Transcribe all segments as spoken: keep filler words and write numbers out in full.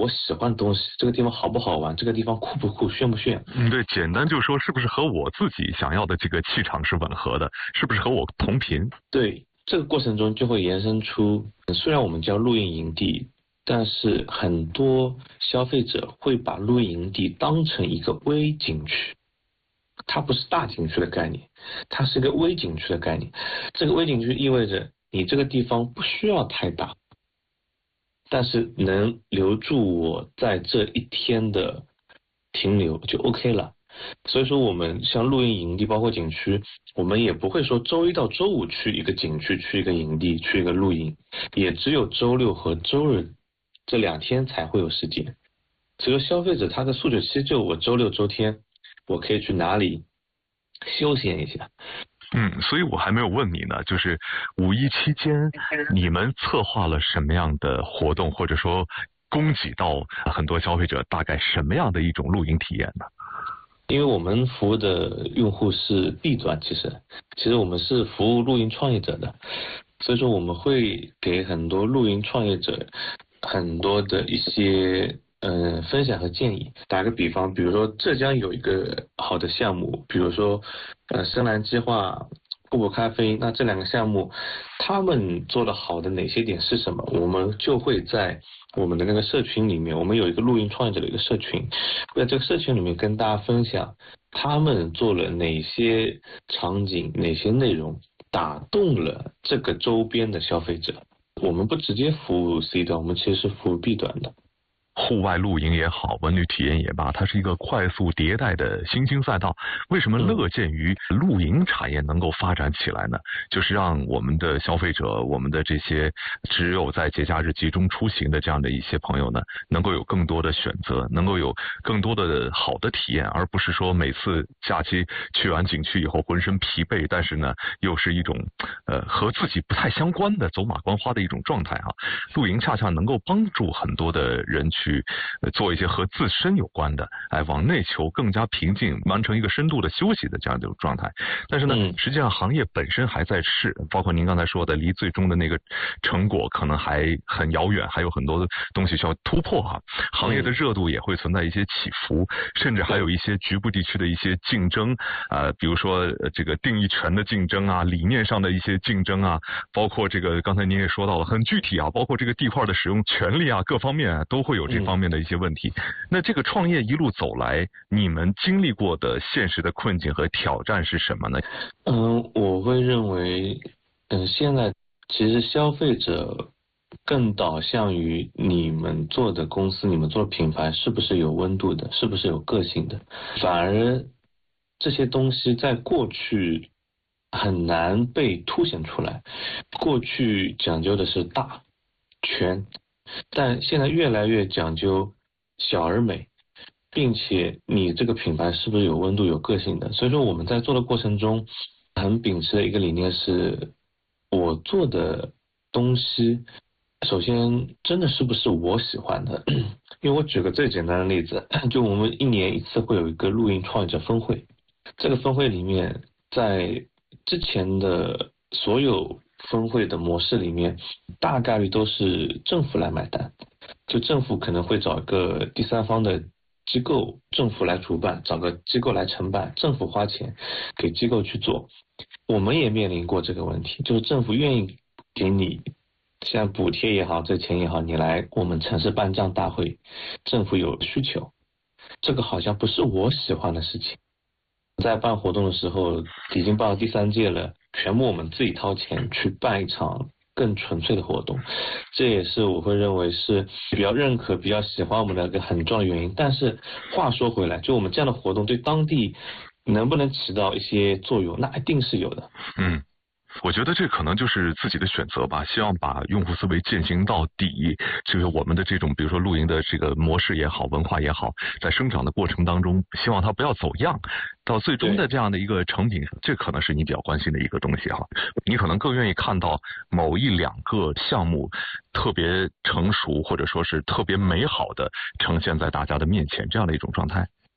我喜欢的东西，这个地方好不好玩，这个地方酷不酷，炫不炫。 嗯，对，简单就说是不是和我自己想要的这个气场是吻合的，是不是和我同频。 对，这个过程中就会延伸出，虽然我们叫露营营地，但是很多消费者会把露营营地当成一个微景区，它不是大景区的概念，它是一个微景区的概念。这个微景区意味着你这个地方不需要太大，但是能留住我在这一天的停留就 OK 了。所以说我们像露营营地包括景区，我们也不会说周一到周五去一个景区，去一个营地，去一个露营，也只有周六和周日这两天才会有时间。所以说消费者他的诉求期就我周六周天我可以去哪里休闲一下。 嗯，所以我还没有问你呢，就是五一期间你们策划了什么样的活动，或者说供给到很多消费者大概什么样的一种露营体验呢？ 因为我们服务的用户是 B 端，其实其实我们是服务露营创业者的，所以说我们会给很多露营创业者很多的一些嗯、呃、分享和建议。打个比方，比如说浙江有一个好的项目，比如说呃深蓝计划、瀑布咖啡，那这两个项目他们做的好的哪些点是什么，我们就会在我们的那个社群里面，我们有一个露营创业者的一个社群，在这个社群里面跟大家分享他们做了哪些场景，哪些内容打动了这个周边的消费者。我们不直接服务 C 端，我们其实是服务 B 端的。 户外露营也好，文旅体验也罢，它是一个快速迭代的新兴赛道。为什么乐见于露营产业能够发展起来呢？就是让我们的消费者，我们的这些只有在节假日集中出行的这样的一些朋友呢，能够有更多的选择，能够有更多的好的体验，而不是说每次假期去完景区以后浑身疲惫，但是呢又是一种呃和自己不太相关的走马观花的一种状态哈。露营恰恰能够帮助很多的人去去做一些和自身有关的，哎，往内求，更加平静，完成一个深度的休息的这样一种状态。但是呢， 嗯、 实际上行业本身还在试，包括您刚才说的，离最终的那个成果可能还很遥远，还有很多的东西需要突破哈。行业的热度也会存在一些起伏，甚至还有一些局部地区的一些竞争，呃，比如说这个定义权的竞争啊，理念上的一些竞争啊，包括这个刚才您也说到了很具体啊，包括这个地块的使用权利啊，各方面啊都会有这方面的一些问题。嗯、那这个创业一路走来，你们经历过的现实的困境和挑战是什么呢？ 嗯，我会认为，嗯，现在其实消费者更导向于你们做的公司，你们做的品牌是不是有温度的，是不是有个性的，反而这些东西在过去很难被凸显出来。过去讲究的是大全，但现在越来越讲究小而美，并且你这个品牌是不是有温度有个性的。所以说我们在做的过程中很秉持的一个理念是，我做的东西首先真的是不是我喜欢的。因为我举个最简单的例子，就我们一年一次会有一个露营创业者峰会，这个峰会里面在之前的所有峰会的模式里面，大概率都是政府来买单，就政府可能会找一个第三方的机构，政府来主办，找个机构来承办，政府花钱给机构去做。我们也面临过这个问题，就是政府愿意给你像补贴也好，这钱也好，你来我们城市办这样大会，政府有需求，这个好像不是我喜欢的事情。在办活动的时候，已经办了第三届了，全部我们自己掏钱去办一场更纯粹的活动，这也是我会认为是比较认可、比较喜欢我们的一个很重要的原因。但是话说回来，就我们这样的活动对当地能不能起到一些作用，那一定是有的。 嗯。我觉得这可能就是自己的选择吧，希望把用户思维践行到底。就是我们的这种，比如说露营的这个模式也好，文化也好，在生长的过程当中，希望它不要走样，到最终的这样的一个成品，这可能是你比较关心的一个东西哈。你可能更愿意看到某一两个项目特别成熟，或者说是特别美好的呈现在大家的面前，这样的一种状态。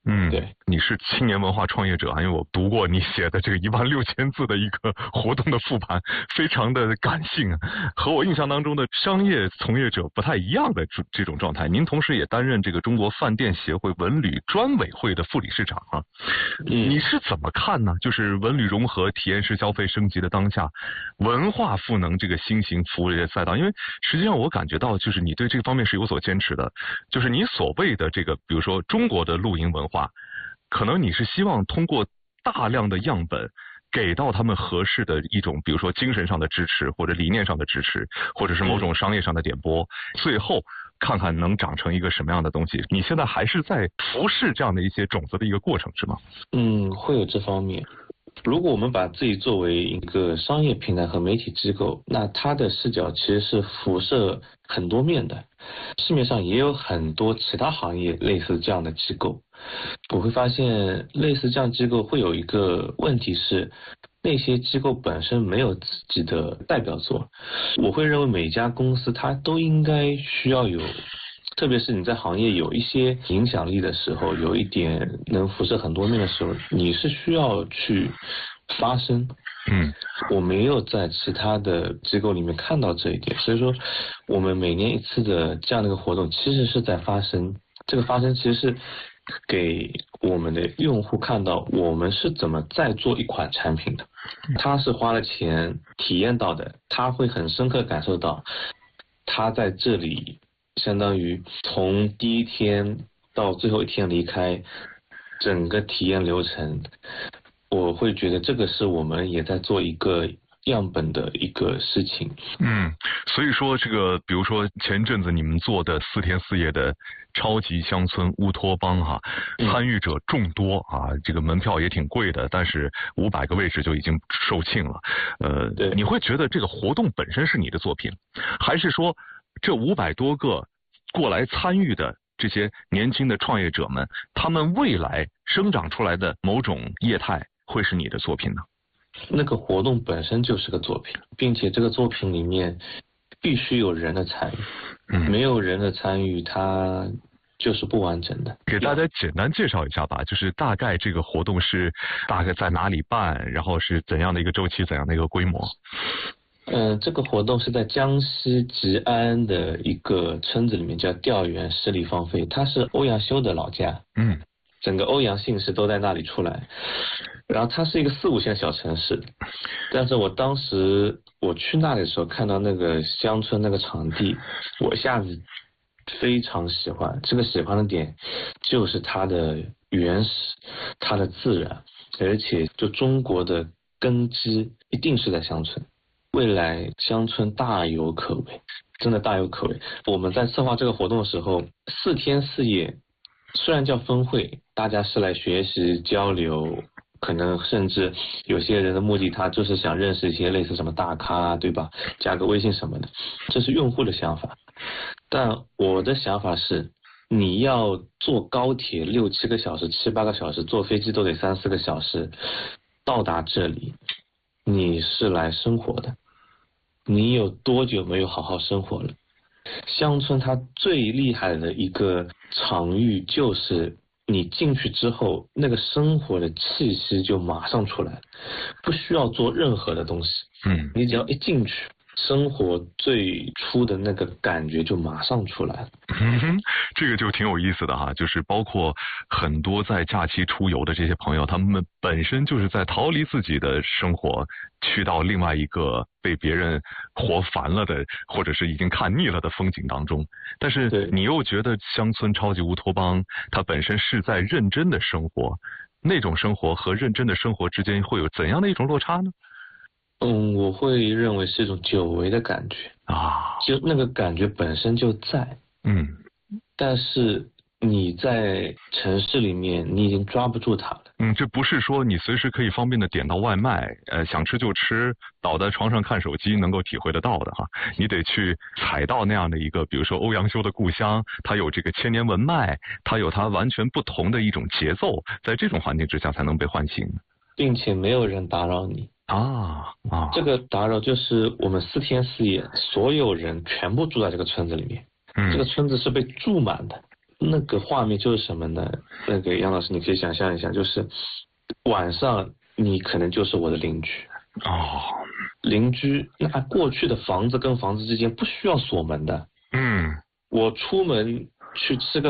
嗯， 对， 你是青年文化创业者，因为我读过你写的这个一万六千字的一个活动的复盘，非常的感性，和我印象当中的商业从业者不太一样的这这种状态。您同时也担任这个中国饭店协会文旅专委会的副理事长啊， 嗯， 你是怎么看呢？就是文旅融合、体验式消费升级的当下，文化赋能这个新型服务业赛道，因为实际上我感觉到，就是你对这个方面是有所坚持的，就是你所谓的这个，比如说中国的露营文化。可能你是希望通过大量的样本给到他们合适的一种，比如说精神上的支持，或者理念上的支持，或者是某种商业上的点拨，最后看看能长成一个什么样的东西。你现在还是在服侍这样的一些种子的一个过程，是吗？ 嗯，会有这方面。如果我们把自己作为一个商业平台和媒体机构，那它的视角其实是辐射很多面的。市面上也有很多其他行业类似这样的机构，我会发现类似这样机构会有一个问题是，那些机构本身没有自己的代表作。我会认为每家公司它都应该需要有，特别是你在行业有一些影响力的时候，有一点能辐射很多面的时候，你是需要去发声。 嗯， 我没有在其他的机构里面看到这一点，所以说我们每年一次的这样的一个活动，其实是在发声。这个发声其实是给我们的用户看到我们是怎么在做一款产品的，他是花了钱体验到的，他会很深刻感受到他在这里相当于从第一天到最后一天离开，整个体验流程，我会觉得这个是我们也在做一个样本的一个事情。 嗯，所以说这个，比如说前阵子你们做的四天四夜的超级乡村乌托邦哈，参与者众多啊，这个门票也挺贵的，但是五百个位置就已经售罄了。呃， 对， 你会觉得这个活动本身是你的作品，还是说这五百多个过来参与的这些年轻的创业者们，他们未来生长出来的某种业态会是你的作品呢？ 那个活动本身就是个作品，并且这个作品里面必须有人的参与， 嗯， 没有人的参与，它就是不完整的。 给大家简单介绍一下吧，就是大概这个活动是大概在哪里办，然后是怎样的一个周期，怎样的一个规模？ 嗯、呃，这个活动是在江西吉安的一个村子里面，叫调园十里芳菲，它是欧阳修的老家。 嗯， 整个欧阳姓氏都在那里出来。然后它是一个四五线小城市，但是我当时我去那里的时候，看到那个乡村那个场地，我一下子非常喜欢。这个喜欢的点就是它的原始，它的自然，而且就中国的根基一定是在乡村，未来乡村大有可为，真的大有可为。我们在策划这个活动的时候，四天四夜，虽然叫分会，大家是来学习交流，可能甚至有些人的目的他就是想认识一些类似什么大咖，对吧？加个微信什么的，这是用户的想法。但我的想法是，你要坐高铁六七个小时、七八个小时，坐飞机都得三四个小时到达这里，你是来生活的，你有多久没有好好生活了？乡村它最厉害的一个场域就是你进去之后，那个生活的气息就马上出来，不需要做任何的东西。 嗯， 你只要一进去，生活最初的那个感觉就马上出来了。 嗯，这个就挺有意思的哈，就是包括很多在假期出游的这些朋友，他们本身就是在逃离自己的生活，去到另外一个被别人活烦了的，或者是已经看腻了的风景当中。但是你又觉得乡村超级乌托邦，它本身是在认真的生活，那种生活和认真的生活之间会有怎样的一种落差呢？ 嗯，我会认为是一种久违的感觉啊， 就那个感觉本身就在， 嗯， 但是你在城市里面，你已经抓不住它了。 嗯，这不是说你随时可以方便的点到外卖，呃，想吃就吃，倒在床上看手机能够体会得到的哈。你得去踩到那样的一个，比如说欧阳修的故乡，它有这个千年文脉，它有它完全不同的一种节奏，在这种环境之下才能被唤醒， 并且没有人打扰你。 啊啊！ 这个打扰就是我们四天四夜，所有人全部住在这个村子里面。 嗯， 这个村子是被住满的， 那个画面就是什么呢？那个杨老师，你可以想象一下，就是晚上你可能就是我的邻居哦， 邻居。那过去的房子跟房子之间不需要锁门的， 嗯， 我出门去吃个